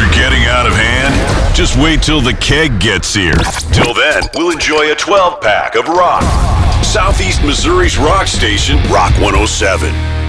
are getting out of hand? Just wait till the keg gets here. Till then, we'll enjoy a 12-pack of rock. Southeast Missouri's rock station, Rock 107.